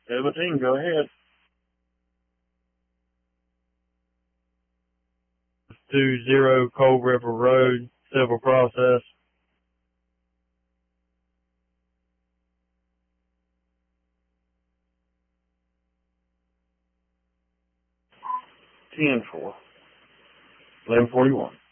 17, go ahead. 20 Cold River Road, civil process. 10-4. 11:41.